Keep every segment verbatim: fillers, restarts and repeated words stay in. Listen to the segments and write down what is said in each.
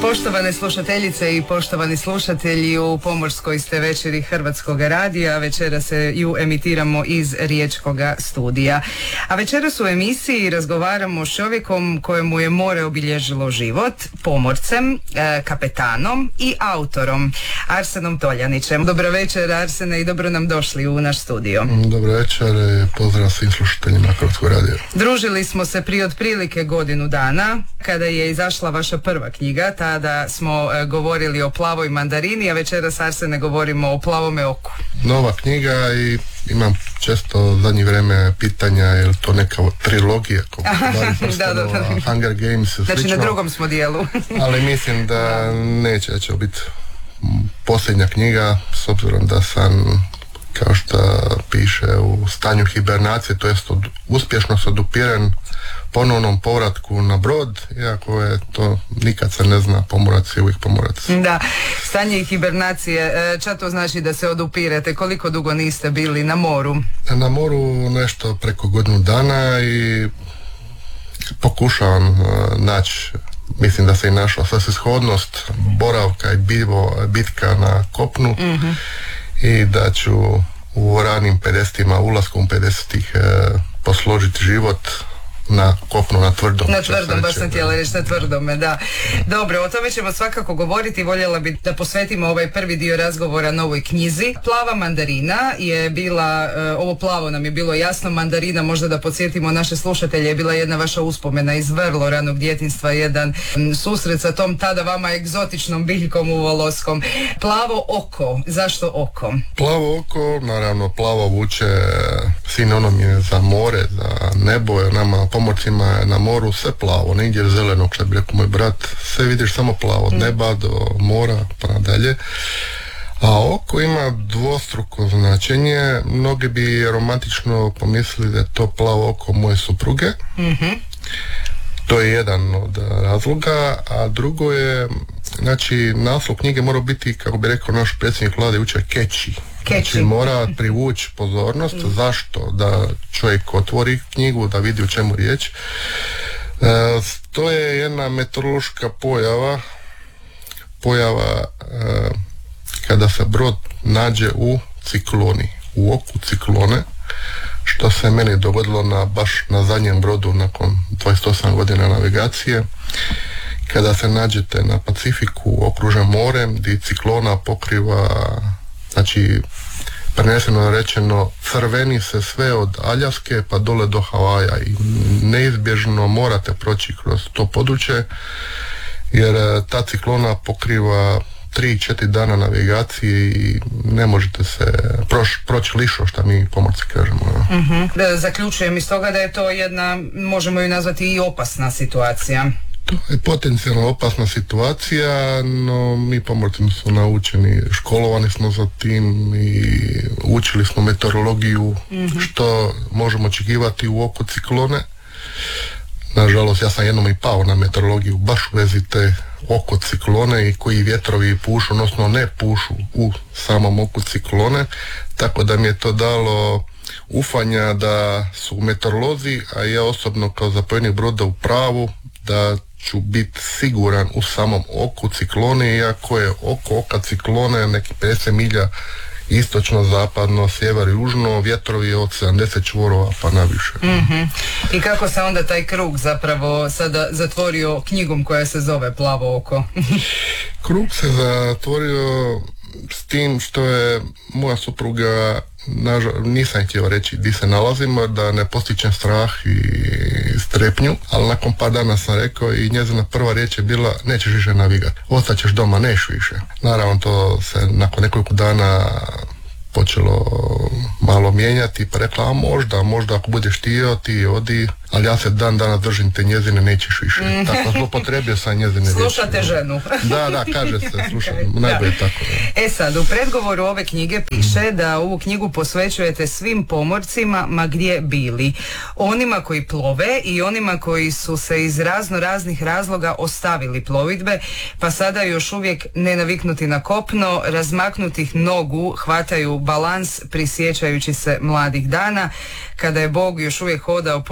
Poštovane slušateljice i poštovani slušatelji, u pomorskoj ste večeri Hrvatskog radija. Večeras se ju emitiramo iz Riječkoga studija. A večeras u emisiji razgovaramo s čovjekom kojemu je more obilježilo život, pomorcem, e, kapetanom i autorom, Arsenom Toljanićem. Dobro večer, Arsene, i dobro nam došli u naš studio. Dobro večer i pozdrav svim slušateljima Hrvatskog radija. Družili smo se prije otprilike godinu dana, kada je izašla vaša prva knjiga. Tada smo e, govorili o plavoj mandarini, a večeras, Arsene, govorimo o plavome oku. Nova knjiga i imam često zadnje vrijeme pitanja, je li to neka trilogija, da, da, da. Hunger Games i slično. Znači na drugom smo dijelu. Ali mislim da neće, da će biti posljednja knjiga, s obzirom da sam, kao što piše, u stanju hibernacije, to jest od, uspješno se odupiren ponovnom povratku na brod, iako je to nikad se ne zna, pomorac je uvijek pomorac. Da, stanje hibernacije, ča to znači da se odupirete? Koliko dugo niste bili na moru? Na moru nešto preko godinu dana i pokušavam uh, naći, mislim da se i našla svrsishodnost boravka i bivo, bitka na kopnu, mm-hmm. i da ću u ranim pedesetima, ulaskom pedesetih uh, posložiti život na kopnu, na tvrdom. Na tvrdom, baš sam htjela reći, na tvrdome, da. Dobro, o tome ćemo svakako govoriti. Voljela bi da posvetimo ovaj prvi dio razgovora novoj knjizi. Plava mandarina je bila, ovo plavo nam je bilo jasno, mandarina, možda da podsjetimo naše slušatelje, je bila jedna vaša uspomena iz vrlo ranog djetinjstva, jedan susret sa tom tada vama egzotičnom biljkom u Voloskom. Plavo oko, zašto oko? Plavo oko, naravno, plavo vuče sinonim je za more, za nebo, je nama pomorcima na moru sve plavo, nigdje zeleno, što bi rekao moj brat, sve vidiš samo plavo, od neba do mora pa nadalje. A oko ima dvostruko značenje. Mnogi bi romantično pomislili da je to plavo oko moje supruge. Mm-hmm. To je jedan od razloga, a drugo je, znači, naslov knjige mora biti, kako bi rekao naš predsjednik vlade jučer, catchy. Znači mora privući pozornost. Mm. Zašto? Da čovjek otvori knjigu, da vidi o čemu riječ. E, to je jedna meteorološka pojava, pojava e, kada se brod nađe u cikloni, u oku ciklone, što se meni dogodilo na, baš na zadnjem brodu nakon dvadeset osam godina navigacije, kada se nađete na Pacifiku okružen morem, gdje ciklona pokriva, znači preneseno rečeno, crveni se sve od Aljaske pa dole do Havaja i neizbježno morate proći kroz to područje, jer ta ciklona pokriva tri četiri dana navigacije i ne možete se proći proć lišo, što mi pomorci kažemo. Mm-hmm. Da, zaključujem iz toga da je to jedna, možemo ju nazvati, i opasna situacija. To je potencijalno opasna situacija, no mi pomorci smo naučeni, školovani smo za tim i učili smo meteorologiju, mm-hmm. što možemo očekivati u oku ciklone. Nažalost, ja sam jednom i pao na meteorologiju baš u vezi te oko ciklone i koji vjetrovi pušu, odnosno ne pušu u samom oku ciklone, tako da mi je to dalo ufanja da su meteorolozi, a ja osobno kao zapovjednik broda u pravu, da ću biti siguran u samom oku ciklone, iako je oko oka ciklone neki pedeset milja istočno, zapadno, sjever, južno, vjetrovi od sedamdeset čvorova pa naviše. Mm-hmm. I kako se onda taj krug zapravo sada zatvorio knjigom koja se zove Plavo oko? Krug se zatvorio s tim što je moja supruga, nažal, nisam htio reći gdje se nalazimo, da ne postičem strah i strepnju, ali nakon par dana sam rekao i njezina prva riječ je bila: nećeš više navigati, ostaćeš doma, neš više. Naravno, to se nakon nekoliko dana počelo malo mijenjati, pa rekla, a možda, možda ako budeš htio, ti odi, ali ja se dan danas držim te njezine, nećeš više. Mm. Tako zlopotrebio sam njezine riječi. Slušate ženu. Da, da, kaže se, slušam, najbolje tako. Da. E sad, u predgovoru ove knjige piše da ovu knjigu posvećujete svim pomorcima, ma gdje bili. Onima koji plove i onima koji su se iz razno raznih razloga ostavili plovidbe, pa sada još uvijek nenaviknuti na kopno, razmaknutih nogu hvataju balans prisjećajući se mladih dana, kada je Bog još uvijek hodao po zemlji.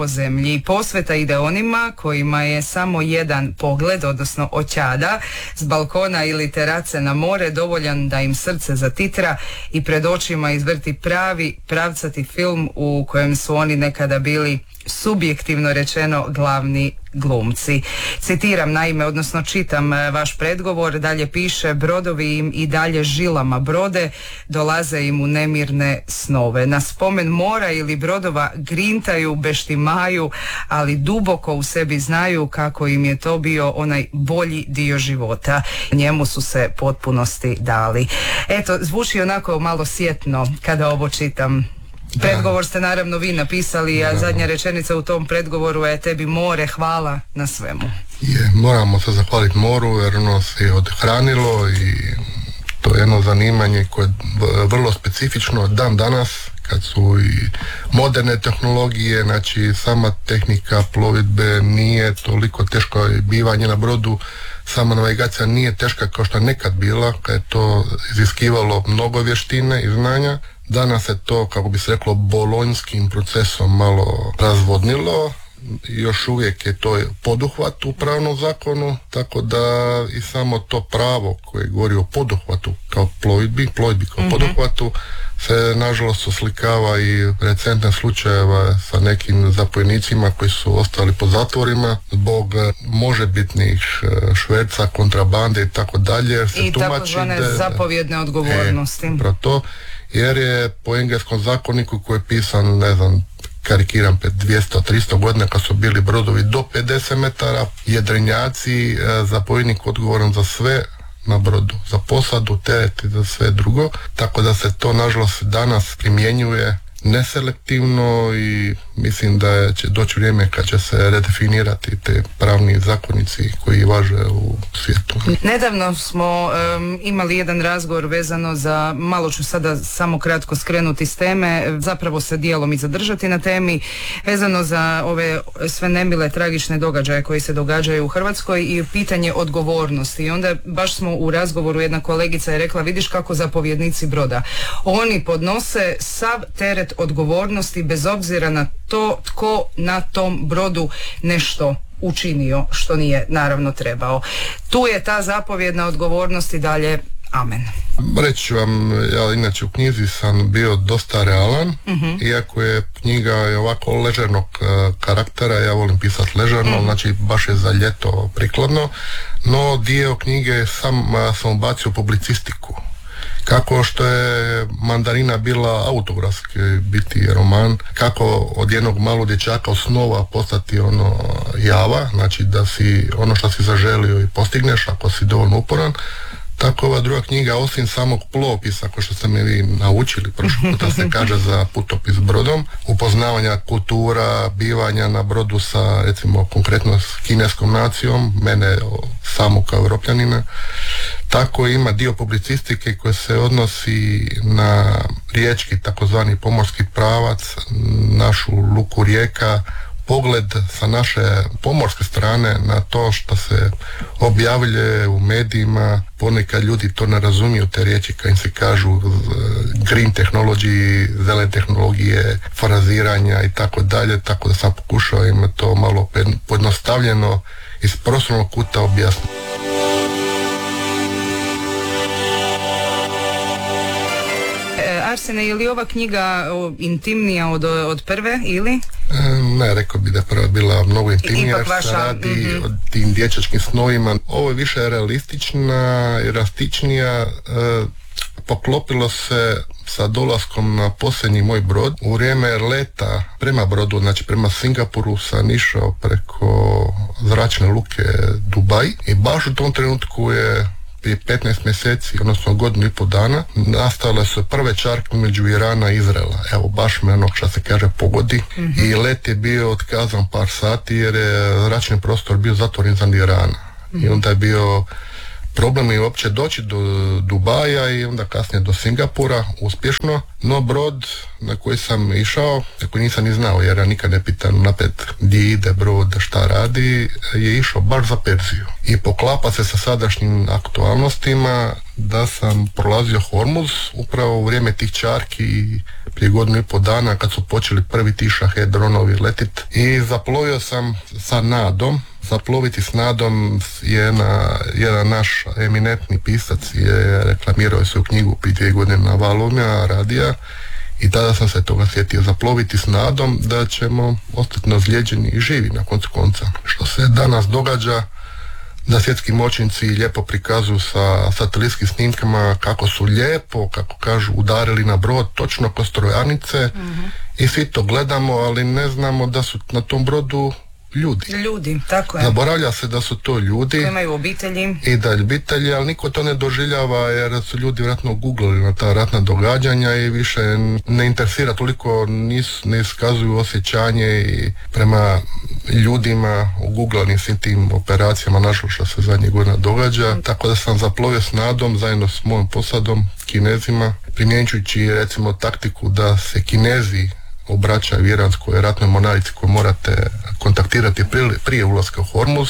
obitelji. Posveta ide onima kojima je samo jedan pogled, odnosno oćada, s balkona ili terace na more dovoljan da im srce zatitra i pred očima izvrti pravi, pravcati film u kojem su oni nekada bili, subjektivno rečeno, glavni glumci. Citiram naime, odnosno čitam vaš predgovor, dalje piše: brodovi im i dalje žilama brode, dolaze im u nemirne snove. Na spomen mora ili brodova grintaju, beštimaju, ali duboko u sebi znaju kako im je to bio onaj bolji dio života. Njemu su se potpunosti dali. Eto, zvuči onako malo sjetno kada ovo čitam. Predgovor ste naravno vi napisali, a zadnja rečenica u tom predgovoru je: tebi more, hvala na svemu. Je, moramo se zahvaliti moru jer ono se je odhranilo i to je jedno zanimanje koje je vrlo specifično dan danas kad su i moderne tehnologije, znači sama tehnika plovidbe nije toliko teško, bivanje na brodu, sama navigacija nije teška kao što je nekad bila, kad je to iziskivalo mnogo vještine i znanja. Danas se to, kako bi se reklo, bolonjskim procesom malo razvodnilo. Još uvijek je to poduhvat u pravnom zakonu, tako da i samo to pravo koje govori o poduhvatu kao plovidbi, plovidbi kao mm-hmm. poduhvatu, se nažalost oslikava i recentne slučajeva sa nekim zapovjednicima koji su ostali po zatvorima zbog možebitnih šverca, kontrabande i tako dalje. I takozvane da, zapovjedne odgovornosti. E, to, jer je po engleskom zakoniku koji je pisan, ne znam, karikiram, pred dvjesto do tristo godina, kad su bili brodovi do pedeset metara, jedrenjaci, zapovjednik odgovoran za sve na brodu, za posadu, teret i za sve drugo, tako da se to nažalost danas primjenjuje neselektivno i mislim da će doći vrijeme kad će se redefinirati te pravni zakonici koji važe u svijetu. Nedavno smo um, imali jedan razgovor vezano za, malo ću sada samo kratko skrenuti s teme, zapravo se dijelom i zadržati na temi, vezano za ove sve nemile, tragične događaje koji se događaju u Hrvatskoj i pitanje odgovornosti. I onda baš smo u razgovoru, jedna kolegica je rekla: vidiš kako zapovjednici broda, oni podnose sav teret odgovornosti bez obzira na to tko na tom brodu nešto učinio što nije naravno trebao. Tu je ta zapovjedna odgovornost i dalje. Amen. Reći ću vam, ja inače u knjizi sam bio dosta realan, uh-huh. iako je knjiga je ovako ležernog uh, karaktera, ja volim pisati ležerno, uh-huh. znači baš je za ljeto prikladno, no dio knjige sam, uh, sam ubacio publicistiku. Kako što je Mandarina bila autografski biti roman, kako od jednog malog dječaka osnova postati ono java, znači da si ono što si zaželio i postigneš ako si dovoljno uporan. Tako ova druga knjiga, osim samog plovopisa, ako što ste me vi naučili prošli puta se kaže za putopis brodom, upoznavanja kultura, bivanja na brodu sa, recimo, konkretno s kineskom nacijom, mene samo kao Europljanina, tako ima dio publicistike koji se odnosi na riječki takozvani pomorski pravac, našu luku Rijeka, pogled sa naše pomorske strane na to što se objavljuje u medijima. Ponekad ljudi to ne razumiju, te riječi kad im se kažu green technology, zelene tehnologije, fraziranja i tako dalje, tako da sam pokušao im to malo pojednostavljeno iz prostornog kuta objasniti. Arsene, je li ova knjiga intimnija od, od prve ili? Ne, rekao bi da je prva bila mnogo intimnija, jer vaša... se radi mm-hmm. o tim dječačkim snovima. Ovo je više realistična i rastičnija, e, poklopilo se sa dolaskom na posljednji moj brod. U vrijeme leta prema brodu, znači prema Singapuru, sam išao preko zračne luke Dubaj i baš u tom trenutku je prije petnaest mjeseci, odnosno godinu i pol dana, nastale su prve čarke među Irana i Izraela. Evo, baš me ono što se kaže pogodi. Mm-hmm. I let je bio otkazan par sati jer je zračni prostor bio zatvoren za Irana. Mm-hmm. I onda je bio problem je uopće doći do Dubaja i onda kasnije do Singapura uspješno, no brod na koji sam išao, na koji nisam ni znao jer ja nikad ne pitam napred gdje ide brod, šta radi, je išao baš za Perziju. I poklapa se sa sadašnjim aktualnostima da sam prolazio Hormuz upravo u vrijeme tih čarki prije godinu i pol dana kad su počeli prvi ti Shahed dronovi letit i zaplovio sam sa nadom. Zaploviti s nadom je na, jedan naš eminentni pisac je reklamirao svoju knjigu prije dvije godine na Valumja radija i tada sam se toga sjetio, zaploviti s nadom da ćemo ostati nazlijeđeni i živi na koncu konca. Što se danas događa da svjetski moćnici lijepo prikazuju sa satelitskim snimkama kako su lijepo, kako kažu, udarili na brod točno ko strojarnice mm-hmm. i svi to gledamo, ali ne znamo da su na tom brodu ljudi. Ljudi, tako je. Zaboravlja se da su to ljudi. Koji imaju obitelji. I da obitelji, ali niko to ne doživljava jer su ljudi vjerojatno googlali na ta ratna događanja i više ne interesira toliko, nis, ne iskazuju osjećanje i prema ljudima u googlanim svim tim operacijama, nažalost što se zadnjih godina događa. Mm. Tako da sam zaplovio s nadom zajedno s mojom posadom, Kinezima, primjenjujući recimo taktiku da se Kinezi obraćaju iranskoj ratnoj mornarici koju morate kontaktirati prije, prije ulaska u Hormuz,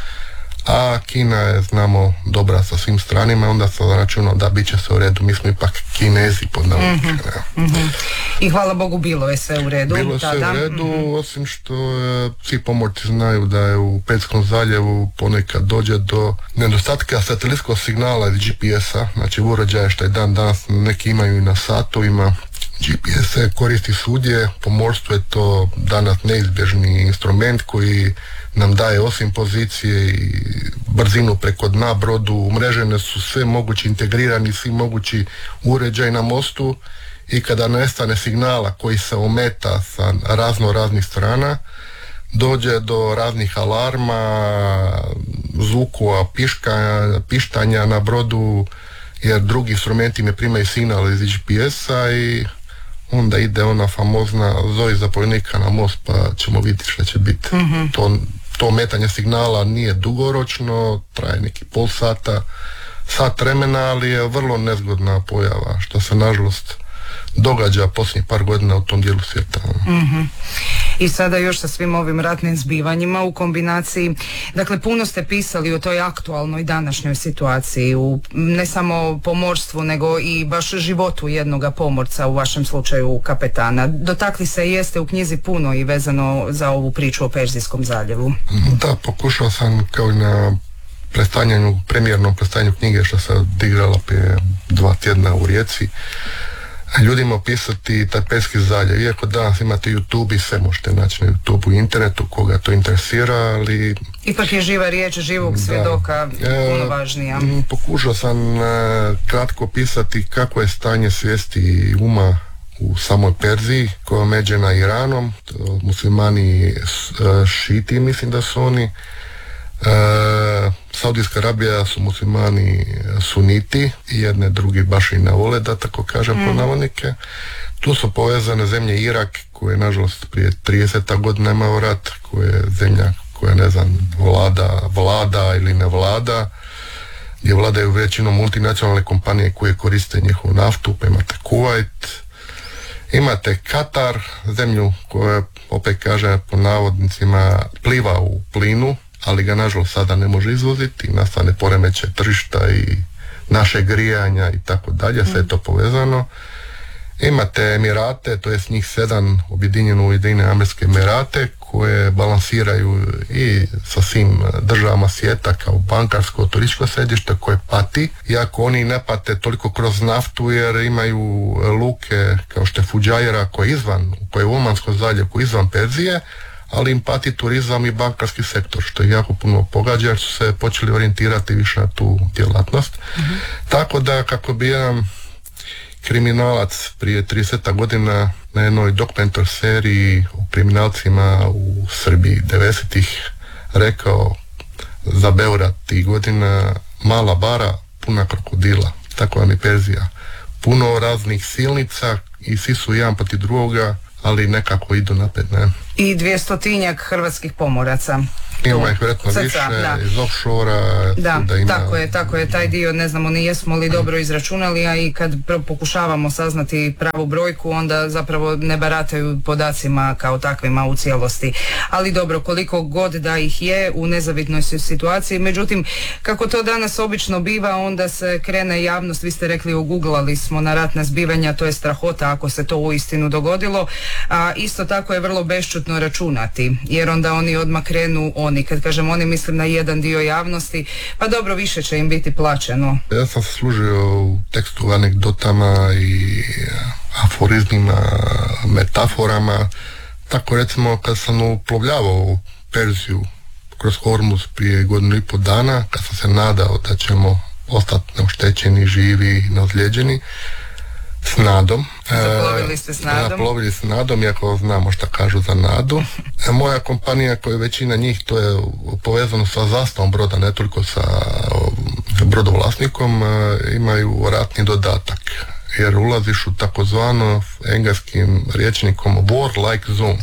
a Kina je, znamo, dobra sa svim stranima, onda sam računao da bit će se u redu, mi smo ipak Kinezi pod navodnike. Mm-hmm. Mm-hmm. I hvala Bogu bilo je sve u redu. Bilo je sve tada. u redu, mm-hmm. osim što je, svi pomorci znaju da je u Perskom zaljevu ponekad dođe do nedostatka satelitskog signala iz G P S-a, znači uređaje što je dan danas neki imaju i na satovima. G P S se koristi svugdje, pomorstvo je to danas neizbježni instrument koji nam daje osim pozicije i brzinu preko dna brodu, umrežene su sve mogući integrirani, svi mogući uređaji na mostu i kada nestane signala koji se ometa sa razno raznih strana, dođe do raznih alarma, zvukova, piška, pištanja na brodu jer drugi instrumenti ne primaju signal iz G P S-a i onda ide ona famozna zovi zapovjednika na most pa ćemo vidjeti što će biti. Mm-hmm. To, to metanje signala nije dugoročno, traje neki pol sata, sat vremena, ali je vrlo nezgodna pojava što se nažalost događa posljednjih par godina u tom dijelu svijeta. Mm-hmm. I sada još sa svim ovim ratnim zbivanjima u kombinaciji, dakle puno ste pisali o toj aktualnoj današnjoj situaciji, u ne samo pomorstvu nego i baš životu jednoga pomorca, u vašem slučaju kapetana. Dotakli se i jeste u knjizi puno i vezano za ovu priču o Perzijskom zaljevu. Da, pokušao sam kao i na predstavljanju, premijernom predstavljanju knjige što se odigrala prije dva tjedna u Rijeci, ljudima opisati taj Perzijski zaljev, iako danas imate YouTube i sve možete naći na YouTube u internetu koga to interesira, ali ipak je živa riječ živog svjedoka puno važnija. E, pokušao sam e, kratko opisati kako je stanje svijesti i uma u samoj Perziji koja je međena Iranom, muslimani e, šiti, mislim da su oni. E, Saudijska Arabija su muslimani suniti i jedne drugi baš i ne vole, da tako kažem, mm. po navodnike. Tu su povezane zemlje Irak koje nažalost prije trideset godina imao rat, koja je zemlja koja ne znam vlada, vlada ili ne vlada, gdje vladaju većinom multinacionalne kompanije koje koriste njihovu naftu, pa imate Kuvajt, imate Katar, zemlju koja opet kaže po navodnicima pliva u plinu, ali ga nažalost sada ne može izvoziti, nastane poremeće tržišta i naše grijanja i tako dalje, sve je to povezano. Imate Emirate, to je njih sedam objedinjeno u Ujedinjene Arapske Emirate koje balansiraju i sa svim državama svijeta kao bankarsko, turističko središte koje pati, iako oni ne pate toliko kroz naftu jer imaju luke kao što je Fuđajra koja je izvan, koja je u Omanskom zaljevu, koja je izvan Perzije, ali im pati turizam i bankarski sektor, što je jako puno pogađa jer su se počeli orijentirati više na tu djelatnost. Mm-hmm. Tako da kako bi jedan kriminalac prije trideset godina na jednoj dokumentar seriji o kriminalcima u Srbiji devedesetih rekao za Beograd tih godina, mala bara puna krokodila, tako vam je Perzija. Puno raznih silnica i svi su jedan protiv drugoga, ali nekako idu napred, ne? I dvjestotinjak hrvatskih pomoraca Ima ih vjerojatno više da. iz offshore-a. Da, da ima... tako je, tako je, taj dio ne znamo ni jesmo li dobro izračunali, a i kad pokušavamo saznati pravu brojku, onda zapravo ne barataju podacima kao takvima u cijelosti. Ali dobro, koliko god da ih je u nezavidnoj situaciji, međutim, kako to danas obično biva, onda se krene javnost, vi ste rekli, oguglali smo na ratna zbivanja, to je strahota ako se to uistinu dogodilo, a isto tako je vrlo bešćutno računati, jer onda oni odmah krenu, oni, kad kažem oni, mislim na jedan dio javnosti, pa dobro, više će im biti plaćeno. Ja sam se služio u tekstu anegdotama i aforizmima, metaforama, tako recimo kad sam uplovljavao u Perziju kroz Hormuz prije godinu i pol dana, kad sam se nadao da ćemo ostati neoštećeni, živi, neozlijeđeni, s nadom. Zaplovili ste s nadom? Zaplovili s nadom, iako znamo šta kažu za nadu. E, moja kompanija, koja je većina njih, to je povezano sa zastavom broda, ne toliko sa brodovlasnikom, imaju ratni dodatak. Jer ulaziš u takozvano engleskim rječnikom war-like zone.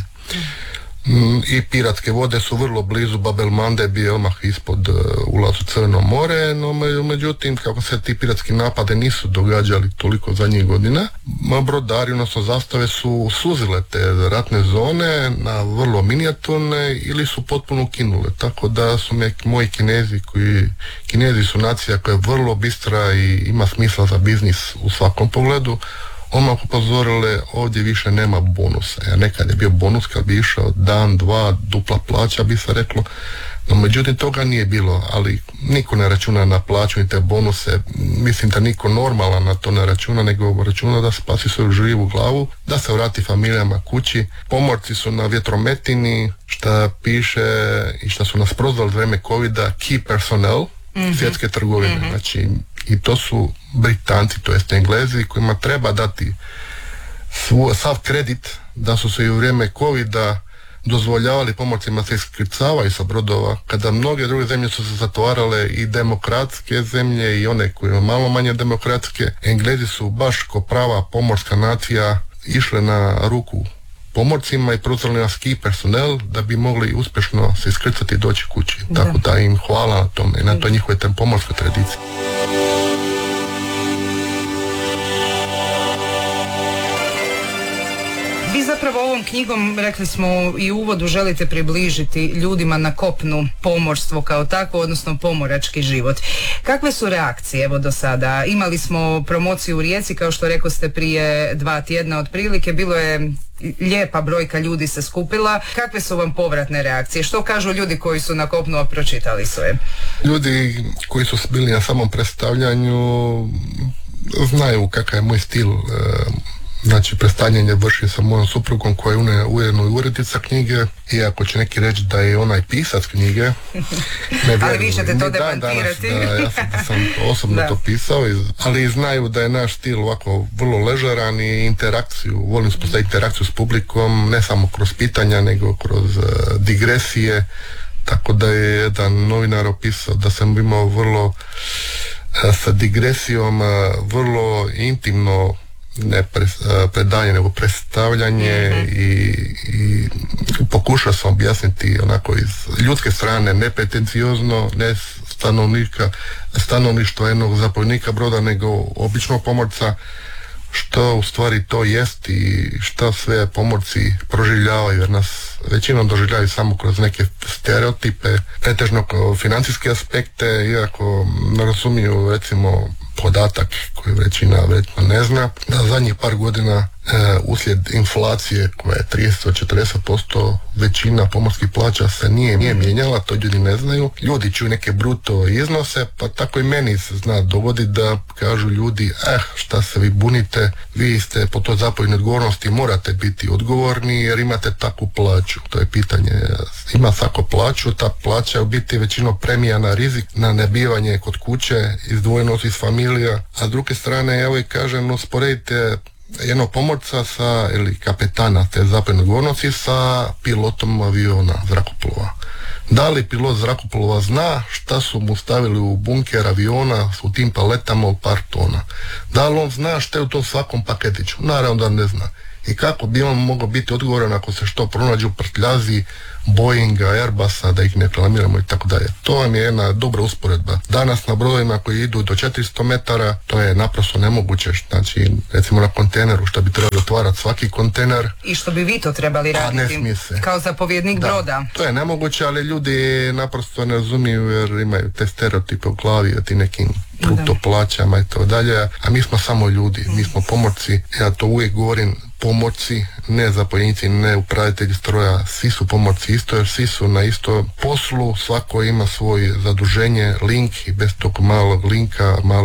I piratske vode su vrlo blizu, Bab el-Mandeb je odmah ispod uh, ulaz u Crveno more, no međutim, kako se ti piratski napade nisu događali toliko zadnjih godina, brodari, odnosno zastave su suzile te ratne zone na vrlo minijaturne ili su potpuno ukinule, tako da su me moji Kinezi, koji, Kinezi su nacija koja je vrlo bistra i ima smisla za biznis u svakom pogledu, odmah upozorile, ovdje više nema bonusa. Ja, nekad je bio bonus kad bi išao dan, dva, dupla plaća bi se reklo, no međutim toga nije bilo, ali niko ne računa na plaću i te bonuse, mislim da niko normalan na to ne računa, nego računa da spasi svoju živu glavu, da se vrati familijama kući. Pomorci su na vjetrometini, šta piše i šta su nas prozvali vrijeme covida, key personnel, mm-hmm. svjetske trgovine, mm-hmm. znači i to su Britanci, to jest Englezi, kojima treba dati svu, sav kredit da su se i u vrijeme covida dozvoljavali pomorcima se iskrcavaju sa brodova, kada mnoge druge zemlje su se zatvarale, i demokratske zemlje i one koje malo manje demokratske. Englezi su baš ko prava pomorska nacija išle na ruku pomorcima i prozvali nas key personnel da bi mogli uspješno se iskrcati i doći kući. Da. Tako da im hvala na tome i na toj njihove pomorskoj tradiciji. Vi zapravo ovom knjigom, rekli smo i u uvodu, želite približiti ljudima na kopnu pomorstvo kao takvo, odnosno pomorački život. Kakve su reakcije evo do sada? Imali smo promociju u Rijeci, kao što rekao ste, prije dva tjedna otprilike, bilo je lijepa brojka ljudi se skupila. Kakve su vam povratne reakcije? Što kažu ljudi koji su na kopnu, a pročitali sve? Ljudi koji su bili na samom predstavljanju znaju kakav je moj stil. Znači, predstavljanje vršim sa mojom suprugom koja je ujedno i urednica knjige, iako će neki reći da je onaj pisac knjige. Ne ali vi ćete to demantirati. Da, ja sam, sam osobno da. to pisao, ali znaju da je naš stil ovako vrlo ležeran i interakciju, volim spostaviti interakciju s publikom, ne samo kroz pitanja, nego kroz uh, digresije, tako da je jedan novinar opisao da sam imao vrlo uh, sa digresijom uh, vrlo intimno ne pre, predanje, nego predstavljanje mm-hmm. i, i pokušao sam objasniti onako iz ljudske strane, ne pretenciozno, ne stanovnika, stanovništva jednog zapovjednika broda, nego običnog pomorca, što u stvari to jest i što sve pomorci proživljavaju, jer nas većinom doživljavaju samo kroz neke stereotipe, pretežno financijske aspekte, iako ne razumiju recimo podatak koji većina vjerojatno ne zna, da zadnjih par godina e, uslijed inflacije koja je trideset do četrdeset posto većina pomorskih plaća se nije, nije mijenjala, to ljudi ne znaju. Ljudi čuju neke bruto iznose, pa tako i meni se zna dogoditi da kažu ljudi, eh, šta se vi bunite, vi ste po toj zapovjednoj odgovornosti, morate biti odgovorni jer imate takvu plaću. To je pitanje, ima svako plaću, ta plaća je u biti većinom premija na rizik, na nebivanje kod kuće, izdvojenost iz familija, a s druge strane, evo i kažem, usporedite jednog pomorca sa, ili kapetana te zapovjedne odgovornosti sa pilotom aviona, zrakoplova. Da li pilot zrakoplova zna šta su mu stavili u bunker aviona u tim paletama u par tona? Da li on zna šta je u tom svakom paketiću? Naravno da ne zna. I kako bi on mogao biti odgovoran ako se što pronađe u prtljazi Boeinga, Airbusa, da ih ne reklamiramo i tako dalje. To vam je jedna dobra usporedba. Danas na brodovima koji idu do četiristo metara, to je naprosto nemoguće. Znači, recimo na kontejneru, što bi trebali otvarati svaki kontejner. I što bi vi to trebali raditi? A ne smije se. Kao zapovjednik da, broda. To je nemoguće, ali ljudi naprosto ne razumiju jer imaju te stereotipe u glavi o ti nekim bruto plaćama i tako dalje, a mi smo samo ljudi, mi smo pomorci, ja to uvijek govorim, pomorci, ne zapovjednici, ne upravitelji stroja, svi su pomorci isto jer svi su na isto poslu, svako ima svoje zaduženje, link i bez tog malog linka, malo